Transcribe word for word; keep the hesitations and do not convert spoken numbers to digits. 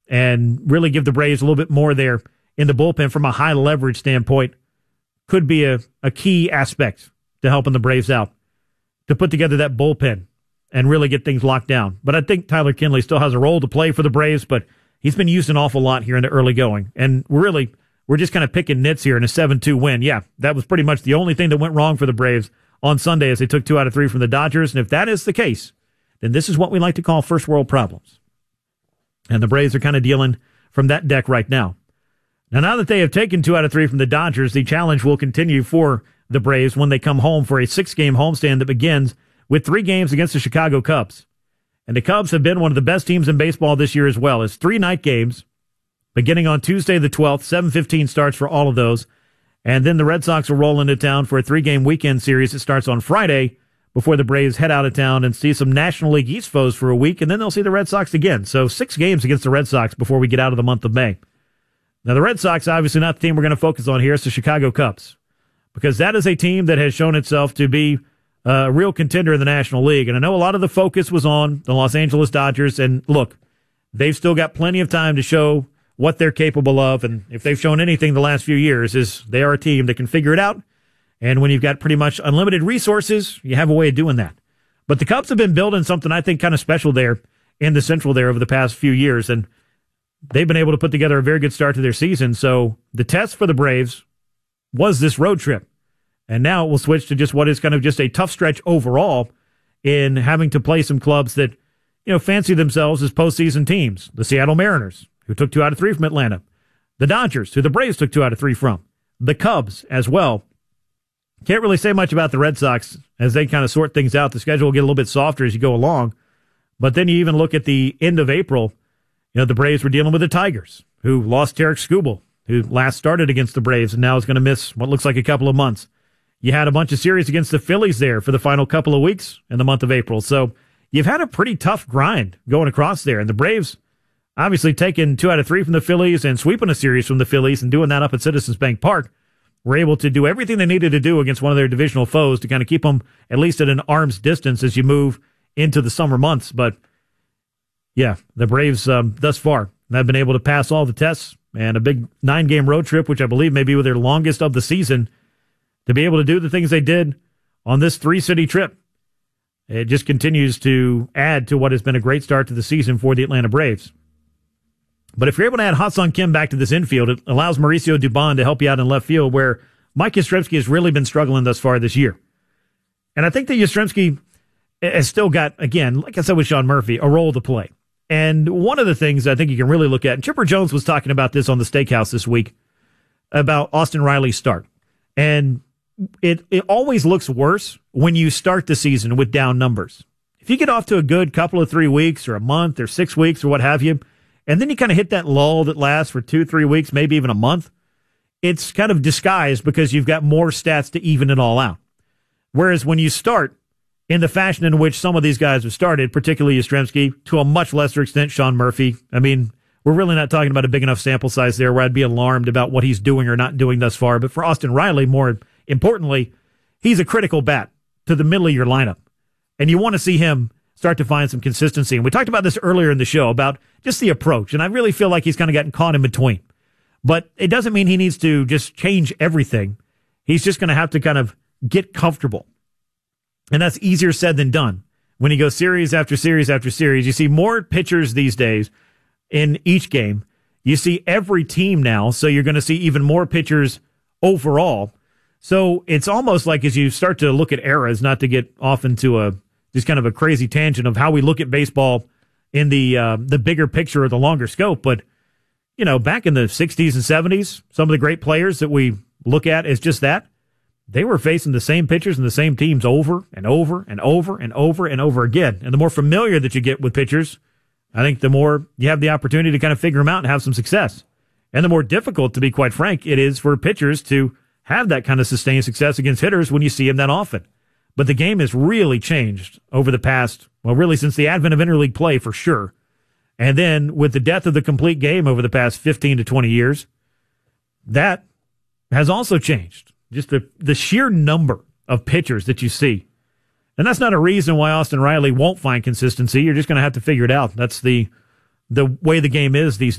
and really give the Braves a little bit more there in the bullpen from a high leverage standpoint could be a, a key aspect to helping the Braves out, to put together that bullpen and really get things locked down. But I think Tyler Kinley still has a role to play for the Braves, but he's been used an awful lot here in the early going. And really, we're just kind of picking nits here in a seven two win. Yeah, that was pretty much the only thing that went wrong for the Braves on Sunday as they took two out of three from the Dodgers. And if that is the case, then this is what we like to call first world problems. And the Braves are kind of dealing from that deck right now. Now, now that they have taken two out of three from the Dodgers, the challenge will continue for the Braves when they come home for a six-game homestand that begins with three games against the Chicago Cubs. And the Cubs have been one of the best teams in baseball this year as well. It's three night games beginning on Tuesday the twelfth, seven fifteen starts for all of those. And then the Red Sox will roll into town for a three-game weekend series that starts on Friday before the Braves head out of town and see some National League East foes for a week, and then they'll see the Red Sox again. So six games against the Red Sox before we get out of the month of May. Now, the Red Sox, obviously not the team we're going to focus on here. It's the Chicago Cubs, because that is a team that has shown itself to be a real contender in the National League. And I know a lot of the focus was on the Los Angeles Dodgers, and look, they've still got plenty of time to show what they're capable of, and if they've shown anything the last few years is they are a team that can figure it out, and when you've got pretty much unlimited resources, you have a way of doing that. But the Cubs have been building something I think kind of special there in the Central there over the past few years, and they've been able to put together a very good start to their season. So the test for the Braves was this road trip, and now it will switch to just what is kind of just a tough stretch overall in having to play some clubs that, you know, fancy themselves as postseason teams. The Seattle Mariners, who took two out of three from Atlanta. The Dodgers, who the Braves took two out of three from. The Cubs as well. Can't really say much about the Red Sox as they kind of sort things out. The schedule will get a little bit softer as you go along. But then you even look at the end of April, you know, the Braves were dealing with the Tigers, who lost Tarek Skubal, who last started against the Braves and now is going to miss what looks like a couple of months. You had a bunch of series against the Phillies there for the final couple of weeks in the month of April. So you've had a pretty tough grind going across there. And the Braves obviously taking two out of three from the Phillies and sweeping a series from the Phillies and doing that up at Citizens Bank Park, were able to do everything they needed to do against one of their divisional foes to kind of keep them at least at an arm's distance as you move into the summer months. But yeah, the Braves um, thus far have been able to pass all the tests, and a big nine-game road trip, which I believe may be their longest of the season, to be able to do the things they did on this three-city trip. It just continues to add to what has been a great start to the season for the Atlanta Braves. But if you're able to add Ha-Seong Kim back to this infield, it allows Mauricio Dubon to help you out in left field, where Mike Yastrzemski has really been struggling thus far this year. And I think that Yastrzemski has still got, again, like I said with Sean Murphy, a role to play. And one of the things I think you can really look at, and Chipper Jones was talking about this on the Steakhouse this week, about Austin Riley's start. And it, it always looks worse when you start the season with down numbers. If you get off to a good couple of three weeks or a month or six weeks or what have you, and then you kind of hit that lull that lasts for two, three weeks, maybe even a month, it's kind of disguised because you've got more stats to even it all out. Whereas when you start in the fashion in which some of these guys have started, particularly Yastrzemski, to a much lesser extent, Sean Murphy, I mean, we're really not talking about a big enough sample size there where I'd be alarmed about what he's doing or not doing thus far. But for Austin Riley, more importantly, he's a critical bat to the middle of your lineup. And you want to see him start to find some consistency. And we talked about this earlier in the show about just the approach. And I really feel like he's kind of gotten caught in between. But it doesn't mean he needs to just change everything. He's just going to have to kind of get comfortable. And that's easier said than done. When you go series after series after series, you see more pitchers these days in each game. You see every team now, so you're going to see even more pitchers overall. So it's almost like as you start to look at eras, not to get off into a just kind of a crazy tangent of how we look at baseball in the uh, the bigger picture or the longer scope. But, you know, back in the sixties and seventies, some of the great players that we look at as just that, they were facing the same pitchers and the same teams over and over and over and over and over again. And the more familiar that you get with pitchers, I think the more you have the opportunity to kind of figure them out and have some success. And the more difficult, to be quite frank, it is for pitchers to have that kind of sustained success against hitters when you see them that often. But the game has really changed over the past, well, really since the advent of interleague play for sure. And then with the death of the complete game over the past fifteen to twenty years, that has also changed. Just the, the sheer number of pitchers that you see. And that's not a reason why Austin Riley won't find consistency. You're just going to have to figure it out. That's the the way the game is these